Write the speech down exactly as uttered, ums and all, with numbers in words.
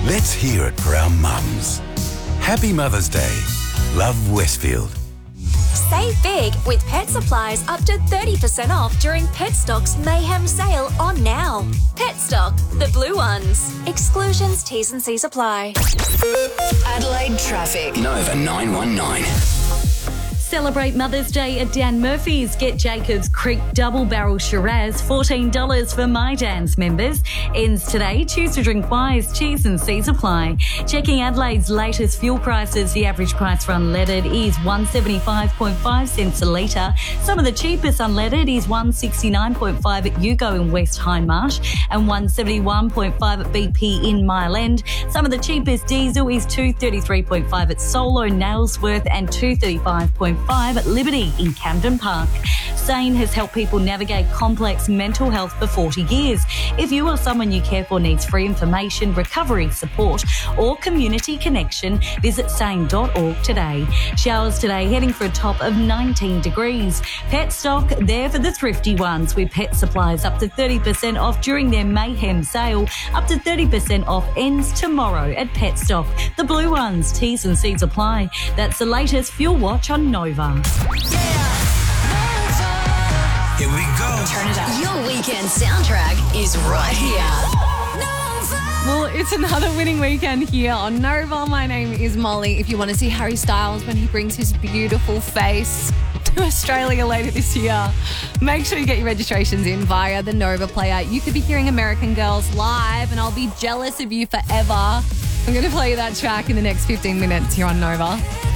Let's hear it for our mums. Happy Mother's Day. Love, Westfield. Save big with Pet Supplies up to thirty percent off during Petstock's Mayhem sale on now. Petstock, the blue ones. Exclusions, T's and C's apply. Adelaide traffic. Nova nine one nine. Celebrate Mother's Day at Dan Murphy's. Get Jacobs Creek Double Barrel Shiraz, fourteen dollars for My Dan's members. Ends today. Choose to drink wise. T's and C's apply. Checking Adelaide's latest fuel prices. The average price for unleaded is one seventy-five point five cents a litre. Some of the cheapest unleaded is one sixty-nine point five at Yugo in West Hindmarsh and one seventy-one point five at B P in Mile End. Some of the cheapest diesel is two thirty-three point five at Solo, Nailsworth and two thirty-five point five at Liberty in Camden Park. SANE has helped people navigate complex mental health for forty years. If you or someone you care for needs free information, recovery support or community connection, visit sane dot org today. Showers today heading for a top of nineteen degrees. Petstock, there for the thrifty ones with Pet Supplies up to thirty percent off during their Mayhem sale. Up to thirty percent off ends tomorrow at Petstock. The blue ones, T's and C's apply. That's the latest fuel watch on Nova. Here we go. Turn it up. Your weekend soundtrack is right here. Well, it's another winning weekend here on Nova. My name is Molly. If you want to see Harry Styles when he brings his beautiful face to Australia later this year, make sure you get your registrations in via the Nova Player. You could be hearing American Girls live and I'll be jealous of you forever. I'm going to play you that track in the next fifteen minutes here on Nova.